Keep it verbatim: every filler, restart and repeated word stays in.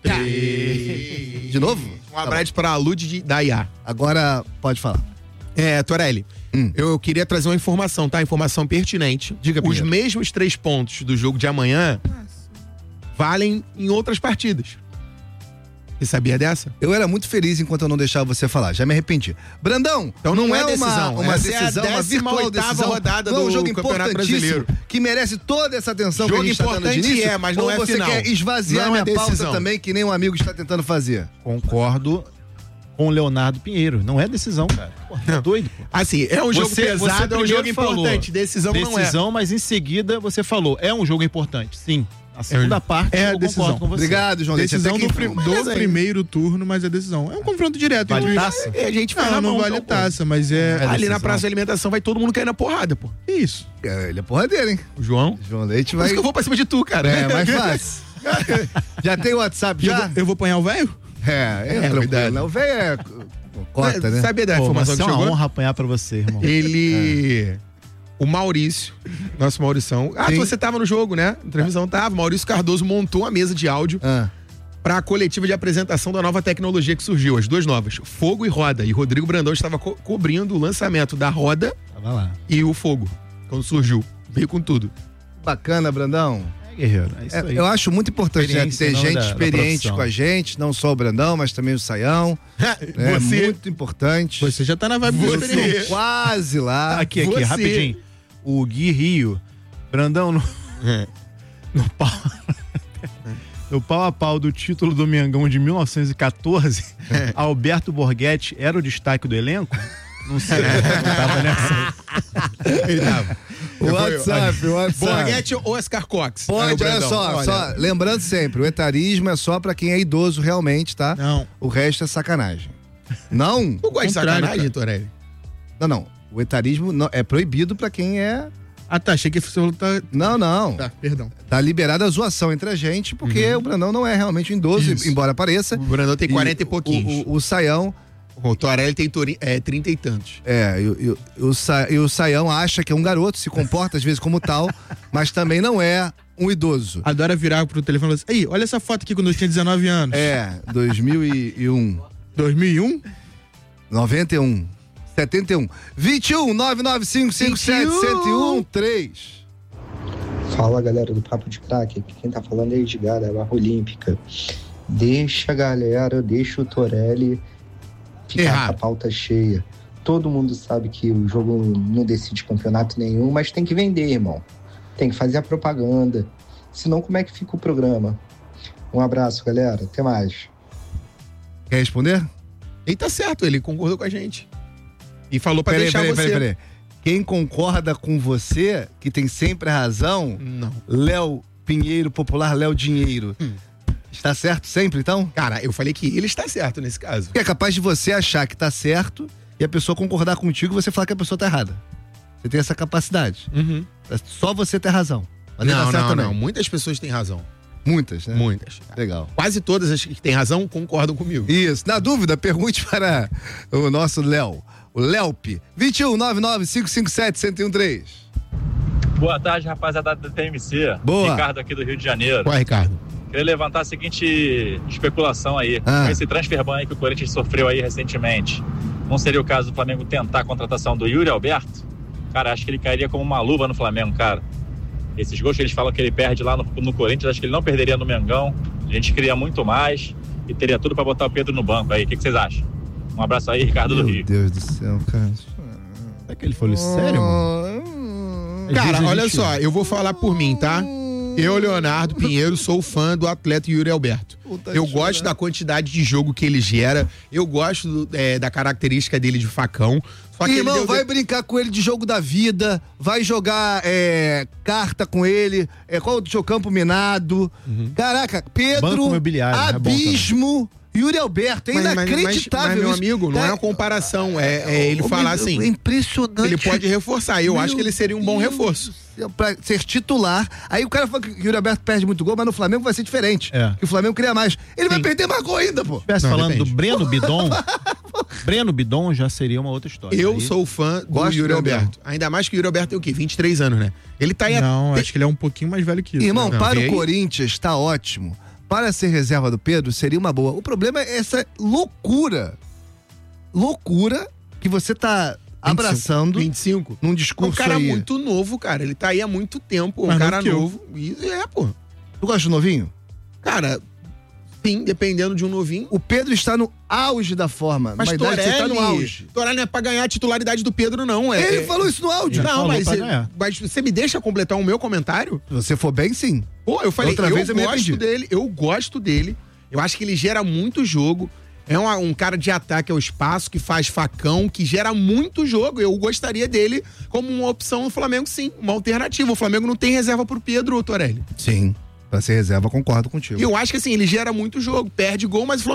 De novo? Um abraço para a Lud da I A. Agora pode falar. É, Torelli, hum. eu queria trazer uma informação, tá? Informação pertinente. Diga, Os Pinheiro. mesmos três pontos do jogo de amanhã valem em outras partidas. Você sabia dessa? Eu era muito feliz enquanto eu não deixava você falar. Já me arrependi. Brandão, então não, não é decisão. Uma, uma Essa decisão, é a uma virtual decisão. rodada não é um do jogo Campeonato importantíssimo Brasileiro. Que merece toda essa atenção jogo que a gente está dando de início. É, mas não ou é você final. quer esvaziar não minha é pauta também, que nem um amigo está tentando fazer? Concordo com o Leonardo Pinheiro. Não é decisão, cara. Pô, tá doido, pô. Assim, é um jogo você, pesado, você é um jogo falou, importante. Decisão, decisão não é. Decisão, mas em seguida você falou, é um jogo importante. Sim. A segunda é, parte é a eu decisão. concordo com você. Obrigado, João Leite. Decisão do, que... prim, do primeiro turno, mas é decisão. É um confronto direto. Vale entre... taça? É, a gente não, não, não vale então, taça, mas é... é Ali na praça de alimentação vai todo mundo cair na porrada, pô. Isso. É, ele é porradeiro, hein? O João? João Leite vai... Por isso que eu vou pra cima de tu, cara. É, mais fácil. Já tem o WhatsApp, já? Eu vou, eu vou apanhar o velho? É, é, é verdade. O velho é... Cota, é, né? Sabia da Pô, informação que chegou? É chegou? uma honra apanhar pra você, irmão. Ele... É. O Maurício, nosso Maurição. Ah, você tava no jogo, né? Na televisão tava. Maurício Cardoso montou uma mesa de áudio ah. para a coletiva de apresentação da nova tecnologia que surgiu, as duas novas, Fogo e Roda. E Rodrigo Brandão estava co cobrindo o lançamento da Roda tava lá. E o Fogo, quando surgiu. Veio com tudo. Bacana, Brandão. É, guerreiro. É isso aí. É, eu acho muito importante né, ter gente da, experiente da com a gente, não só o Brandão, mas também o Saião. É você, muito importante. Você já tá na vibe você do experiente. Quase lá. Aqui, aqui, você. rapidinho. O Gui Rio, Brandão, no, é. no, pau, no pau a pau do título do Mengão de mil novecentos e quatorze, é. Alberto Borghetti era o destaque do elenco? Não sei, não tava nessa. Ele tava. O WhatsApp, o WhatsApp. Borghetti ou Oscar Cox? Pode, olha só, olha só, lembrando sempre, o etarismo é só pra quem é idoso realmente, tá? Não. O resto é sacanagem. Não? Tu gosta de sacanagem, Torelli? Não, não. O etarismo não, é proibido pra quem é... Ah, tá. Achei que você tá... Não, não. Tá, perdão. Tá liberada a zoação entre a gente, porque uhum. o Brandão não é realmente um idoso, Isso. embora pareça. O Brandão tem quarenta e, e pouquinhos. O, o, o Saião... O Torelli tem é, trinta e tantos. É, e, e, e, o Sa, e o Saião acha que é um garoto, se comporta às vezes como tal, mas também não é um idoso. Adora virar pro telefone e falar assim, ei, olha essa foto aqui quando eu tinha dezenove anos. É, dois mil e um. dois mil e um? noventa e um. setenta e um. vinte e um, nove nove cinco cinco sete sete um três. Fala, galera do Papo de Crack. Aqui quem tá falando é Edgar, da Barra Olímpica. Deixa a galera, deixa o Torelli ficar Errado. com a pauta cheia. Todo mundo sabe que o jogo não decide campeonato nenhum, mas tem que vender, irmão. Tem que fazer a propaganda. Senão, como é que fica o programa? Um abraço, galera. Até mais. Quer responder? Ele tá certo, ele concordou com a gente. E falou pra peraí, deixar peraí, você. Peraí, peraí. Quem concorda com você, que tem sempre a razão, não. Léo Pinheiro, popular Léo Dinheiro. Hum. Está certo sempre, então? Cara, eu falei que ele está certo nesse caso. Porque é capaz de você achar que tá certo e a pessoa concordar contigo e você falar que a pessoa tá errada. Você tem essa capacidade. Uhum. Só você tem razão. Mas não, tá certo não, também. não. Muitas pessoas têm razão. Muitas, né? Muitas. Legal. Quase todas as que têm razão concordam comigo. Isso. Na dúvida, pergunte para o nosso Léo. O Léup. vinte e um, nove nove cinco cinco sete, um zero um três. Boa tarde, rapaziada da T M C. Boa. Ricardo aqui do Rio de Janeiro. Boa, Ricardo. Queria levantar a seguinte especulação aí. Ah. Com esse transfer ban aí que o Corinthians sofreu aí recentemente, não seria o caso do Flamengo tentar a contratação do Yuri Alberto? Cara, acho que ele cairia como uma luva no Flamengo, cara. Esses gols que eles falam que ele perde lá no, no Corinthians, acho que ele não perderia no Mengão. A gente queria muito mais e teria tudo pra botar o Pedro no banco aí. O que, que vocês acham? Um abraço aí, Ricardo Meu do Rio. Meu Deus do céu, cara. Será que ele falou isso sério, mano? Cara, olha só, eu vou falar por mim, tá? Eu, Leonardo Pinheiro, sou fã do atleta Yuri Alberto. Eu gosto da quantidade de jogo que ele gera, eu gosto do, é, da característica dele de facão. Só que Irmão, ele deu... vai brincar com ele de jogo da vida, vai jogar é, carta com ele, é, qual o seu campo minado. Uhum. Caraca, Pedro, Abismo... Yuri Alberto, é mas, inacreditável. Mas, mas, mas meu amigo, não tá... é uma comparação, é, é ele falar assim. É impressionante. Ele pode reforçar, eu meu acho que ele seria um bom Deus reforço. Pra ser titular, aí o cara fala que o Yuri Alberto perde muito gol, mas no Flamengo vai ser diferente. É. Que o Flamengo cria mais. Ele Sim. vai perder mais gol ainda, pô. Se estivesse falando depende. do Breno Bidon, Breno Bidon já seria uma outra história. Eu aí. sou fã do Gosto Yuri do Alberto. Ainda mais que o Yuri Alberto tem o quê? vinte e três anos, né? Ele tá aí Não, a... acho que ele é um pouquinho mais velho que isso. Irmão, né? para não, o Corinthians tá ótimo. para ser reserva do Pedro, seria uma boa. O problema é essa loucura. Loucura que você tá abraçando vinte e cinco num discurso. Um cara aí. muito novo, cara. Ele tá aí há muito tempo. Um Mas cara novo novo. E é, pô. Tu gosta de novinho? Cara, sim, dependendo de um novinho. O Pedro está no auge da forma. Mas Na idade, Torelli, você tá no auge. Torelli não é pra ganhar a titularidade do Pedro, não. É, Ele é... falou isso no áudio. Não, mas, pra é- ganhar. mas você me deixa completar o meu comentário? Se você for bem, sim. Pô, eu falei, Outra eu vez eu me gosto arrependi. dele, eu gosto dele. Eu acho que ele gera muito jogo. É um, um cara de ataque ao espaço, que faz facão, que gera muito jogo. Eu gostaria dele como uma opção no Flamengo, sim. Uma alternativa. O Flamengo não tem reserva pro Pedro, Torelli. Sim. Pra ser reserva, concordo contigo. E eu acho que assim, ele gera muito jogo. Perde gol, mas o Flamengo